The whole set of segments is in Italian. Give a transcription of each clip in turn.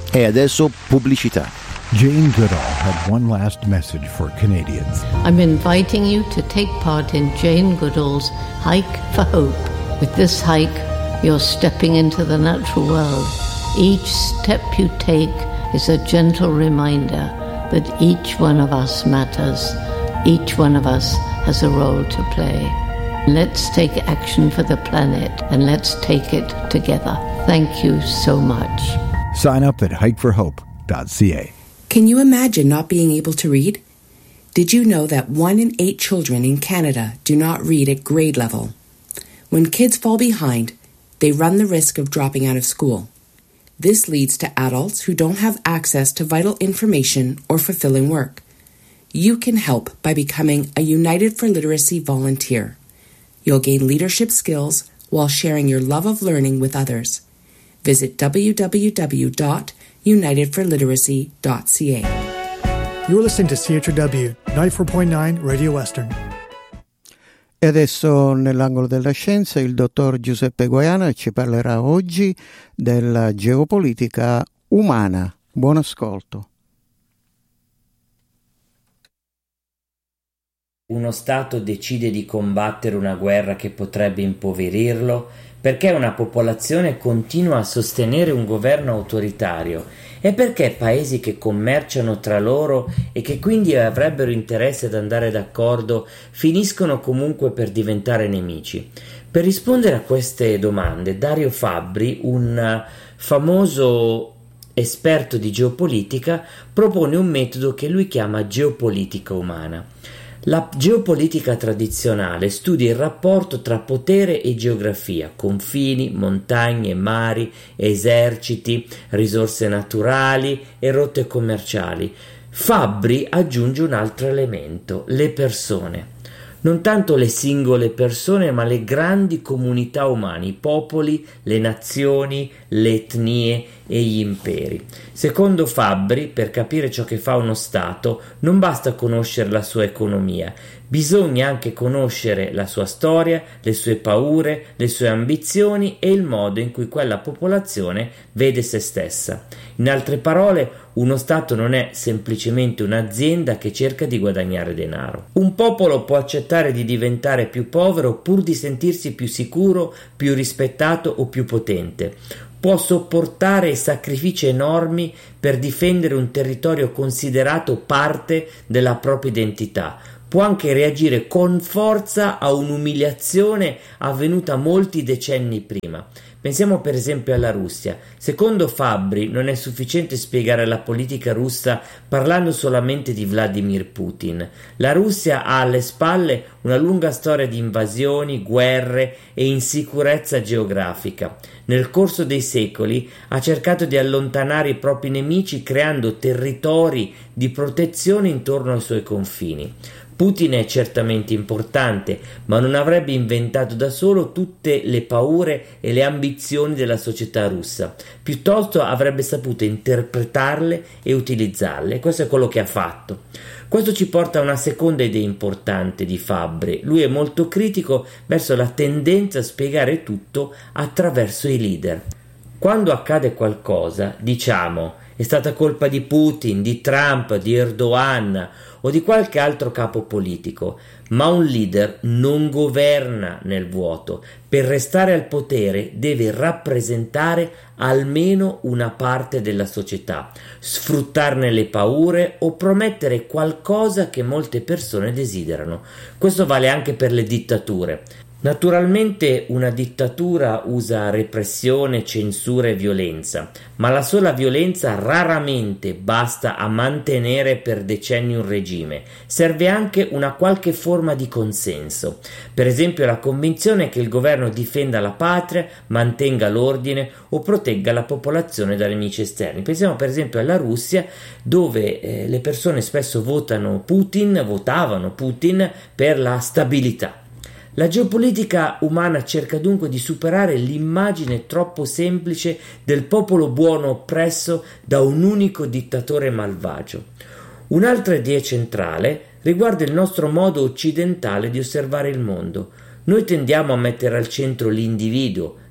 E adesso pubblicità. Jane Goodall had one last message for Canadians. I'm inviting you to take part in Jane Goodall's Hike for Hope. With this hike, you're stepping into the natural world. Each step you take is a gentle reminder that each one of us matters. Each one of us has a role to play. Let's take action for the planet and let's take it together. Thank you so much. Sign up at hikeforhope.ca. Can you imagine not being able to read? Did you know that 1 in 8 children in Canada do not read at grade level? When kids fall behind, they run the risk of dropping out of school. This leads to adults who don't have access to vital information or fulfilling work. You can help by becoming a United for Literacy volunteer. You'll gain leadership skills while sharing your love of learning with others. Visit www.unitedforliteracy.ca. You're listening to CHRW 94.9 Radio Western. E adesso nell'angolo della scienza il dottor Giuseppe Guaiana ci parlerà oggi della geopolitica umana. Buon ascolto. Uno Stato decide di combattere una guerra che potrebbe impoverirlo perché una popolazione continua a sostenere un governo autoritario e perché paesi che commerciano tra loro e che quindi avrebbero interesse ad andare d'accordo finiscono comunque per diventare nemici. Per rispondere a queste domande, Dario Fabbri, un famoso esperto di geopolitica, propone un metodo che lui chiama geopolitica umana. La geopolitica tradizionale studia il rapporto tra potere e geografia, confini, montagne, mari, eserciti, risorse naturali e rotte commerciali. Fabbri aggiunge un altro elemento, le persone. Non tanto le singole persone, ma le grandi comunità umane, i popoli, le nazioni, le etnie e gli imperi. Secondo Fabbri, per capire ciò che fa uno Stato, non basta conoscere la sua economia, bisogna anche conoscere la sua storia, le sue paure, le sue ambizioni e il modo in cui quella popolazione vede se stessa. In altre parole, uno Stato non è semplicemente un'azienda che cerca di guadagnare denaro. Un popolo può accettare di diventare più povero pur di sentirsi più sicuro, più rispettato o più potente. Può sopportare sacrifici enormi per difendere un territorio considerato parte della propria identità. Può anche reagire con forza a un'umiliazione avvenuta molti decenni prima. Pensiamo per esempio alla Russia. Secondo Fabbri non è sufficiente spiegare la politica russa parlando solamente di Vladimir Putin. La Russia ha alle spalle una lunga storia di invasioni, guerre e insicurezza geografica. Nel corso dei secoli ha cercato di allontanare i propri nemici creando territori di protezione intorno ai suoi confini. Putin è certamente importante, ma non avrebbe inventato da solo tutte le paure e le ambizioni della società russa. Piuttosto avrebbe saputo interpretarle e utilizzarle. Questo è quello che ha fatto. Questo ci porta a una seconda idea importante di Fabbri. Lui è molto critico verso la tendenza a spiegare tutto attraverso i leader. Quando accade qualcosa, diciamo, è stata colpa di Putin, di Trump, di Erdogan o di qualche altro capo politico, ma un leader non governa nel vuoto. Per restare al potere deve rappresentare almeno una parte della società, sfruttarne le paure o promettere qualcosa che molte persone desiderano. Questo vale anche per le dittature. Naturalmente una dittatura usa repressione, censura e violenza, ma la sola violenza raramente basta a mantenere per decenni un regime. Serve anche una qualche forma di consenso. Per esempio la convinzione che il governo difenda la patria, mantenga l'ordine o protegga la popolazione da nemici esterni. Pensiamo per esempio alla Russia, dove le persone spesso votavano Putin per la stabilità. La geopolitica umana cerca dunque di superare l'immagine troppo semplice del popolo buono oppresso da un unico dittatore malvagio. Un'altra idea centrale riguarda il nostro modo occidentale di osservare il mondo. Noi tendiamo a mettere al centro l'individuo,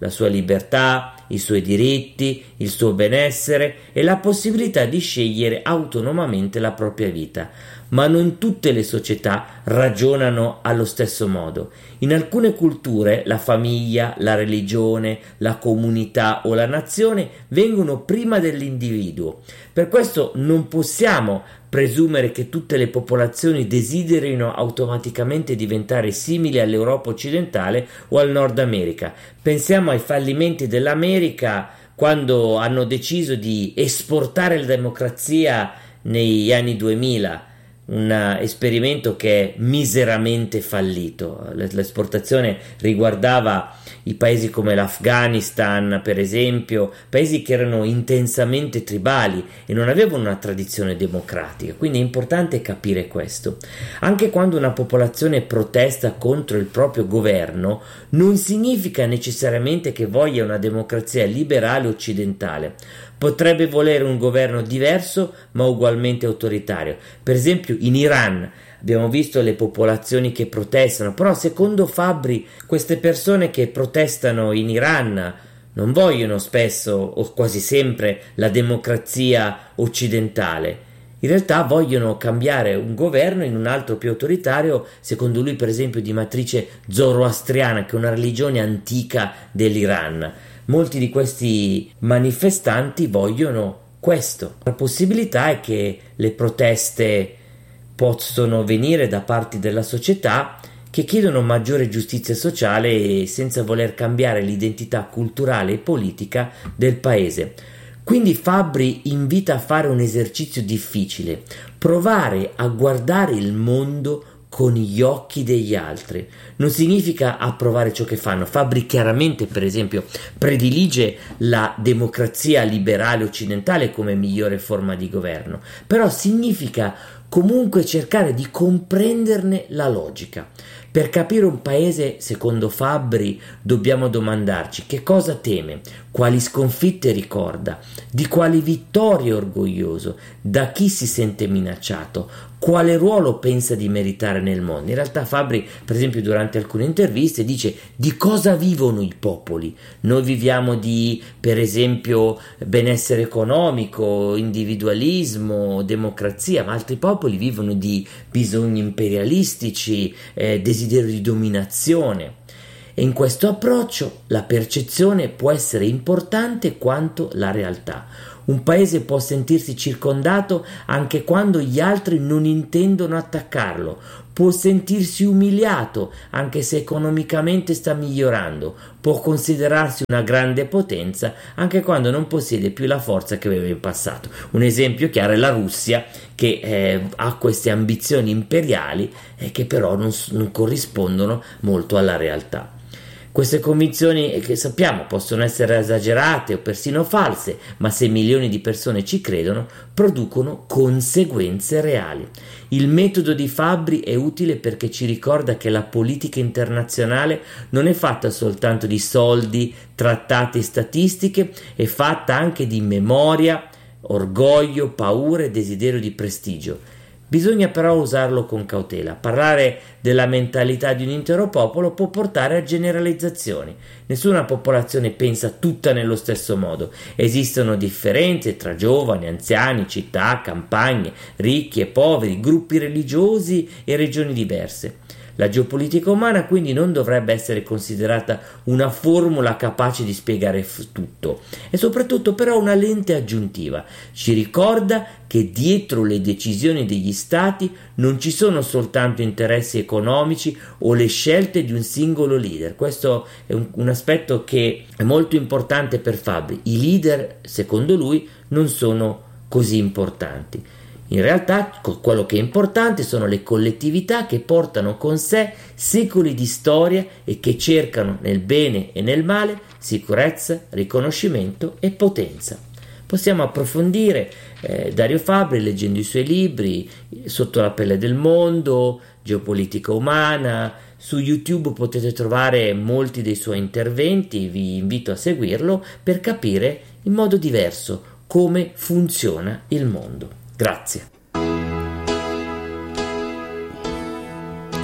la sua libertà, i suoi diritti, il suo benessere e la possibilità di scegliere autonomamente la propria vita. Ma non tutte le società ragionano allo stesso modo. In alcune culture la famiglia, la religione, la comunità o la nazione vengono prima dell'individuo. Per questo non possiamo presumere che tutte le popolazioni desiderino automaticamente diventare simili all'Europa occidentale o al Nord America. Pensiamo ai fallimenti dell'America quando hanno deciso di esportare la democrazia negli anni 2000. Un esperimento che è miseramente fallito. L'esportazione riguardava i paesi come l'Afghanistan, per esempio, paesi che erano intensamente tribali e non avevano una tradizione democratica, quindi è importante capire questo. Anche quando una popolazione protesta contro il proprio governo, non significa necessariamente che voglia una democrazia liberale occidentale. Potrebbe volere un governo diverso ma ugualmente autoritario. Per esempio in Iran abbiamo visto le popolazioni che protestano, però secondo Fabbri queste persone che protestano in Iran non vogliono spesso o quasi sempre la democrazia occidentale. In realtà vogliono cambiare un governo in un altro più autoritario, secondo lui per esempio di matrice zoroastriana, che è una religione antica dell'Iran. Molti di questi manifestanti vogliono questo. La possibilità è che le proteste possono venire da parti della società che chiedono maggiore giustizia sociale senza voler cambiare l'identità culturale e politica del paese. Quindi Fabbri invita a fare un esercizio difficile, provare a guardare il mondo con gli occhi degli altri. Non significa approvare ciò che fanno. Fabbri chiaramente, per esempio, predilige la democrazia liberale occidentale come migliore forma di governo, però significa comunque cercare di comprenderne la logica. Per capire un paese, secondo Fabbri, dobbiamo domandarci che cosa teme, quali sconfitte ricorda, di quali vittorie è orgoglioso, da chi si sente minacciato, quale ruolo pensa di meritare nel mondo. In realtà Fabbri, per esempio, durante alcune interviste dice di cosa vivono i popoli. Noi viviamo di, per esempio, benessere economico, individualismo, democrazia, ma altri popoli vivono di bisogni imperialistici, desiderio di dominazione. E in questo approccio la percezione può essere importante quanto la realtà. Un paese può sentirsi circondato anche quando gli altri non intendono attaccarlo, può sentirsi umiliato anche se economicamente sta migliorando, può considerarsi una grande potenza anche quando non possiede più la forza che aveva in passato. Un esempio chiaro è la Russia, che ha queste ambizioni imperiali che però non corrispondono molto alla realtà. Queste convinzioni, che sappiamo possono essere esagerate o persino false, ma se milioni di persone ci credono, producono conseguenze reali. Il metodo di Fabbri è utile perché ci ricorda che la politica internazionale non è fatta soltanto di soldi, trattati e statistiche, è fatta anche di memoria, orgoglio, paura e desiderio di prestigio. Bisogna però usarlo con cautela. Parlare della mentalità di un intero popolo può portare a generalizzazioni. Nessuna popolazione pensa tutta nello stesso modo. Esistono differenze tra giovani, anziani, città, campagne, ricchi e poveri, gruppi religiosi e regioni diverse. La geopolitica umana quindi non dovrebbe essere considerata una formula capace di spiegare tutto, è soprattutto però una lente aggiuntiva. Ci ricorda che dietro le decisioni degli stati non ci sono soltanto interessi economici o le scelte di un singolo leader. Questo è un aspetto che è molto importante per Fabbri. I leader, secondo lui, non sono così importanti. In realtà quello che è importante sono le collettività che portano con sé secoli di storia e che cercano nel bene e nel male sicurezza, riconoscimento e potenza. Possiamo approfondire Dario Fabbri leggendo i suoi libri Sotto la pelle del mondo, Geopolitica umana. Su YouTube potete trovare molti dei suoi interventi, vi invito a seguirlo per capire in modo diverso come funziona il mondo. Grazie.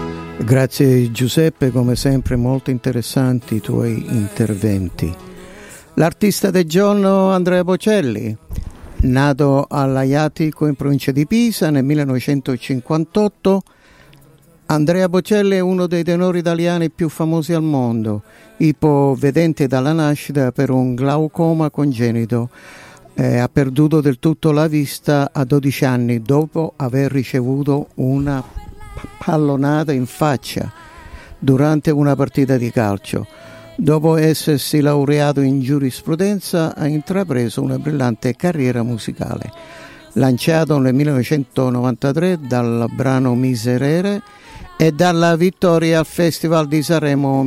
Grazie Giuseppe, come sempre molto interessanti i tuoi interventi. L'artista del giorno Andrea Bocelli, nato all'Aiatico in provincia di Pisa nel 1958, Andrea Bocelli è uno dei tenori italiani più famosi al mondo, ipovedente dalla nascita per un glaucoma congenito. Ha perduto del tutto la vista a 12 anni dopo aver ricevuto una pallonata in faccia durante una partita di calcio. Dopo essersi laureato in giurisprudenza, ha intrapreso una brillante carriera musicale. Lanciato nel 1993 dal brano Miserere e dalla vittoria al Festival di Sanremo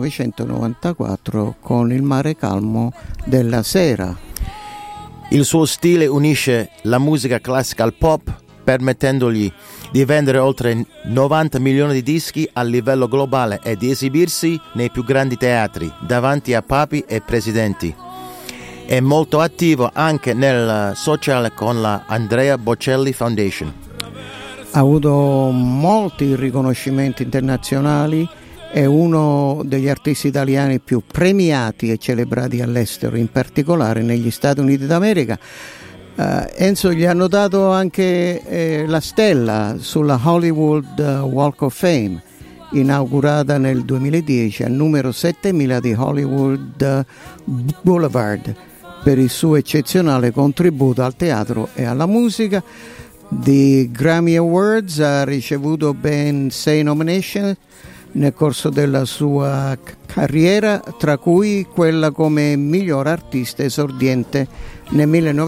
1994 con Il mare calmo della sera. Il suo stile unisce la musica classica al pop, permettendogli di vendere oltre 90 milioni di dischi a livello globale e di esibirsi nei più grandi teatri davanti a papi e presidenti. È molto attivo anche nel social con la Andrea Bocelli Foundation. Ha avuto molti riconoscimenti internazionali, è uno degli artisti italiani più premiati e celebrati all'estero, in particolare negli Stati Uniti d'America. Enzo, gli hanno dato anche la stella sulla Hollywood Walk of Fame, inaugurata nel 2010 al numero 7000 di Hollywood Boulevard, per il suo eccezionale contributo al teatro e alla musica. Di Grammy Awards ha ricevuto ben 6 nomination nel corso della sua carriera, tra cui quella come miglior artista esordiente nel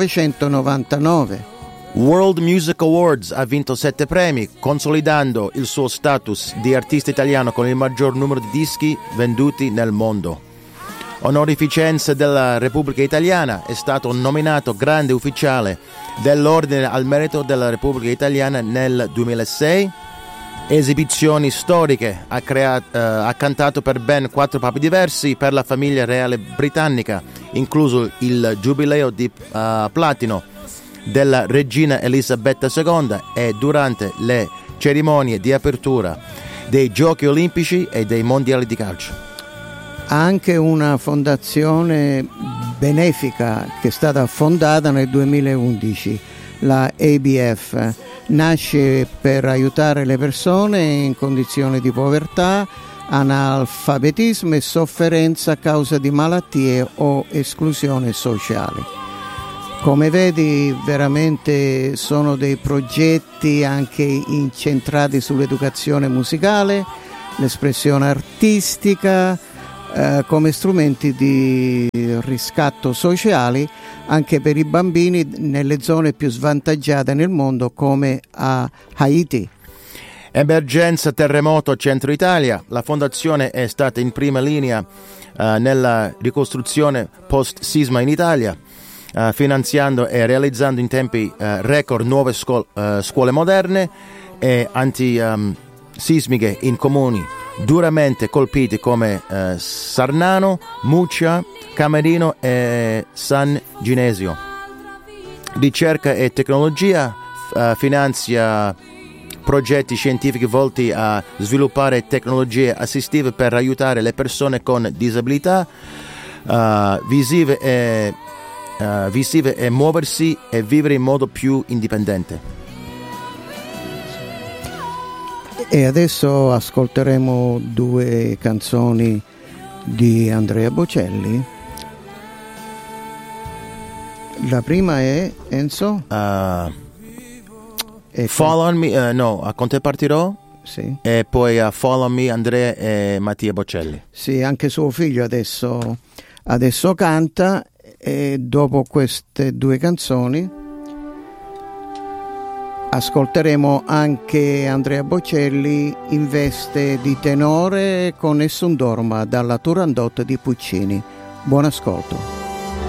1999. World Music Awards ha vinto 7 premi, consolidando il suo status di artista italiano con il maggior numero di dischi venduti nel mondo. Onorificenza della Repubblica Italiana, è stato nominato grande ufficiale dell'Ordine al Merito della Repubblica Italiana nel 2006. Esibizioni storiche, ha cantato per ben 4 papi diversi per la famiglia reale britannica, incluso il giubileo di platino della regina Elisabetta II e durante le cerimonie di apertura dei Giochi Olimpici e dei Mondiali di calcio. Ha anche una fondazione benefica che è stata fondata nel 2011, la ABF. Nasce per aiutare le persone in condizioni di povertà, analfabetismo e sofferenza a causa di malattie o esclusione sociale. Come vedi, veramente sono dei progetti anche incentrati sull'educazione musicale, l'espressione artistica, come strumenti di riscatto sociali anche per i bambini nelle zone più svantaggiate nel mondo, come a Haiti. Emergenza terremoto Centro Italia. La fondazione è stata in prima linea nella ricostruzione post-sisma in Italia, finanziando e realizzando in tempi record nuove scuole moderne e antisismiche in comuni duramente colpiti come Sarnano, Muccia, Camerino e San Ginesio. Ricerca e tecnologia, finanzia progetti scientifici volti a sviluppare tecnologie assistive per aiutare le persone con disabilità visive e muoversi e vivere in modo più indipendente. E adesso ascolteremo 2 canzoni di Andrea Bocelli. La prima è Enzo? Fall on Me, no, Con te partirò? Sì. E poi Fall on Me, Andrea e Mattia Bocelli. Sì, anche suo figlio adesso canta, e dopo queste 2 canzoni ascolteremo anche Andrea Bocelli in veste di tenore con Nessun Dorma dalla Turandot di Puccini. Buon ascolto.